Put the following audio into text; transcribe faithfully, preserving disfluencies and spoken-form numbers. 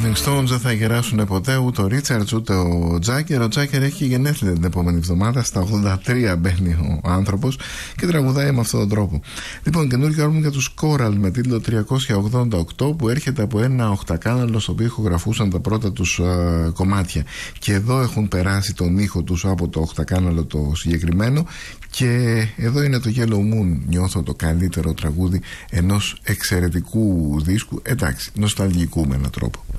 Rolling Stones δεν θα γεράσουν ποτέ, ούτε ο Ρίτσαρτς ούτε ο Τζάκερ. Ο Τζάκερ έχει γενέθλια την επόμενη εβδομάδα. Στα ογδόντα τρία μπαίνει ο άνθρωπος και τραγουδάει με αυτόν τον τρόπο. Λοιπόν, καινούργιο άλμπουμ για τους Coral με τίτλο τριακόσια ογδόντα οκτώ, που έρχεται από ένα οχτακάναλο στο οποίο ηχογραφούσαν τα πρώτα τους uh, κομμάτια. Και εδώ έχουν περάσει τον ήχο τους από το οχτακάναλο το συγκεκριμένο. Και εδώ είναι το Yellow Moon. Νιώθω το καλύτερο τραγούδι ενός εξαιρετικού δίσκου, εντάξει, νοσταλγικού με έναν τρόπο.